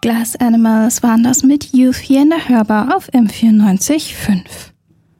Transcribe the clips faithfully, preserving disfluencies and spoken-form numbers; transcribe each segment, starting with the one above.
Glass Animals waren das mit Youth hier in der Hörbar auf M vierundneunzig Komma fünf.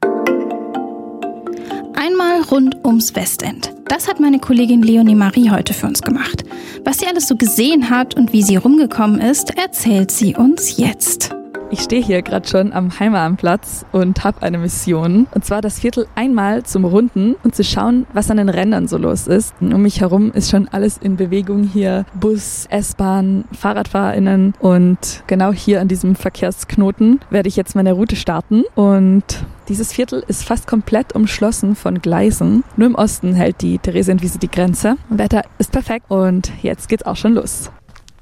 Einmal rund ums Westend. Das hat meine Kollegin Leonie Marie heute für uns gemacht. Was sie alles so gesehen hat und wie sie rumgekommen ist, erzählt sie uns jetzt. Ich stehe hier gerade schon am Heimatanplatz und habe eine Mission. Und zwar das Viertel einmal zum Runden und zu schauen, was an den Rändern so los ist. Um mich herum ist schon alles in Bewegung hier. Bus, S-Bahn, FahrradfahrerInnen. Und genau hier an diesem Verkehrsknoten werde ich jetzt meine Route starten. Und dieses Viertel ist fast komplett umschlossen von Gleisen. Nur im Osten hält die Theresienwiese die Grenze. Wetter ist perfekt und jetzt geht's auch schon los.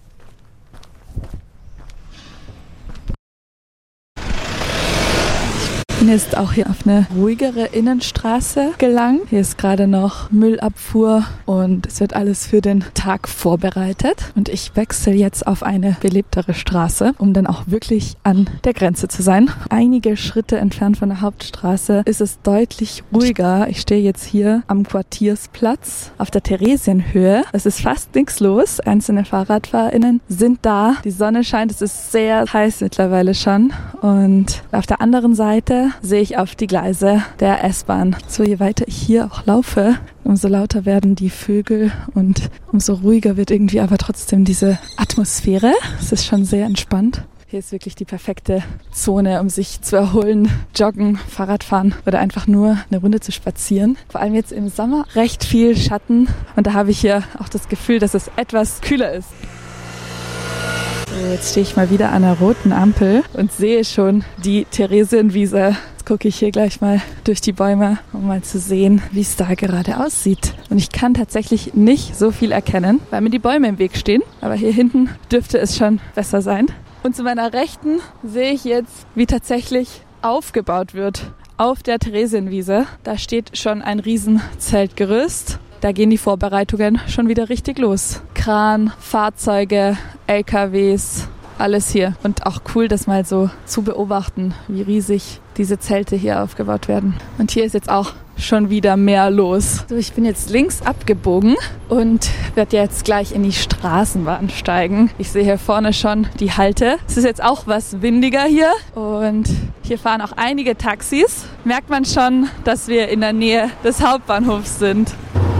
Ich bin jetzt auch hier auf eine ruhigere Innenstraße gelangt. Hier ist gerade noch Müllabfuhr und es wird alles für den Tag vorbereitet. Und ich wechsle jetzt auf eine belebtere Straße, um dann auch wirklich an der Grenze zu sein. Einige Schritte entfernt von der Hauptstraße ist es deutlich ruhiger. Ich stehe jetzt hier am Quartiersplatz auf der Theresienhöhe. Es ist fast nichts los. Einzelne FahrradfahrerInnen sind da. Die Sonne scheint, es ist sehr heiß mittlerweile schon. Und auf der anderen Seite sehe ich auf die Gleise der S-Bahn. So, je weiter ich hier auch laufe, umso lauter werden die Vögel und umso ruhiger wird irgendwie aber trotzdem diese Atmosphäre. Es ist schon sehr entspannt. Hier ist wirklich die perfekte Zone, um sich zu erholen, joggen, Fahrradfahren oder einfach nur eine Runde zu spazieren. Vor allem jetzt im Sommer recht viel Schatten und da habe ich hier auch das Gefühl, dass es etwas kühler ist. So, jetzt stehe ich mal wieder an einer roten Ampel und sehe schon die Theresienwiese. Jetzt gucke ich hier gleich mal durch die Bäume, um mal zu sehen, wie es da gerade aussieht. Und ich kann tatsächlich nicht so viel erkennen, weil mir die Bäume im Weg stehen. Aber hier hinten dürfte es schon besser sein. Und zu meiner Rechten sehe ich jetzt, wie tatsächlich aufgebaut wird auf der Theresienwiese. Da steht schon ein riesen Zeltgerüst. Da gehen die Vorbereitungen schon wieder richtig los. Kran, Fahrzeuge, L K Ws, alles hier. Und auch cool, das mal so zu beobachten, wie riesig diese Zelte hier aufgebaut werden. Und hier ist jetzt auch schon wieder mehr los. So, ich bin jetzt links abgebogen und werde jetzt gleich in die Straßenbahn steigen. Ich sehe hier vorne schon die Halte. Es ist jetzt auch was windiger hier und hier fahren auch einige Taxis. Merkt man schon, dass wir in der Nähe des Hauptbahnhofs sind.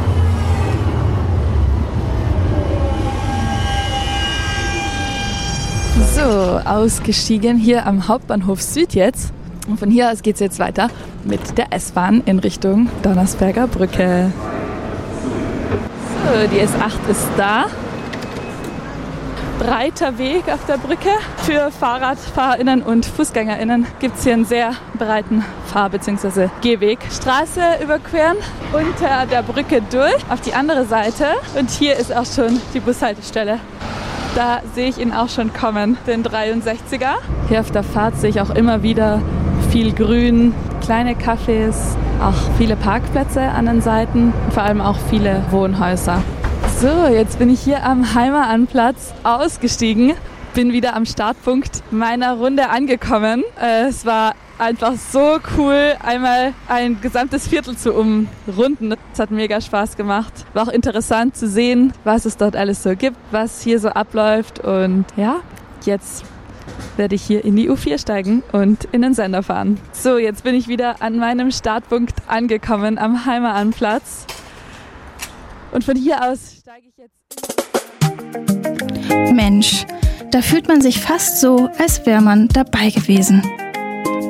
So, ausgestiegen hier am Hauptbahnhof Süd jetzt. Und von hier aus geht es jetzt weiter mit der S-Bahn in Richtung Donnersberger Brücke. So, die S acht ist da. Breiter Weg auf der Brücke. Für FahrradfahrerInnen und FußgängerInnen gibt es hier einen sehr breiten Fahr- bzw. Gehweg. Straße überqueren, unter der Brücke durch, auf die andere Seite. Und hier ist auch schon die Bushaltestelle. Da sehe ich ihn auch schon kommen, den dreiundsechziger. Hier auf der Fahrt sehe ich auch immer wieder viel Grün, kleine Cafés, auch viele Parkplätze an den Seiten, vor allem auch viele Wohnhäuser. So, jetzt bin ich hier am Heimatanplatz ausgestiegen, bin wieder am Startpunkt meiner Runde angekommen. Es war einfach so cool, einmal ein gesamtes Viertel zu umrunden. Es hat mega Spaß gemacht. War auch interessant zu sehen, was es dort alles so gibt, was hier so abläuft. Und ja, jetzt werde ich hier in die U vier steigen und in den Sender fahren. So, jetzt bin ich wieder an meinem Startpunkt angekommen, am Heimatanplatz. Und von hier aus steige ich jetzt... Mensch, da fühlt man sich fast so, als wäre man dabei gewesen.